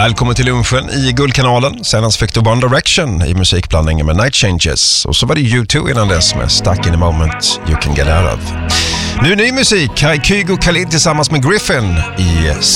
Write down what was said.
Välkommen till lunchen i Guldkanalen. Senast fick du One Direction i musikblandningen med Night Changes. Och så var det U2 innan dess med Stuck in a Moment You Can Get Out of. Nu ny musik. Här är Kygo Khalid tillsammans med Griffin i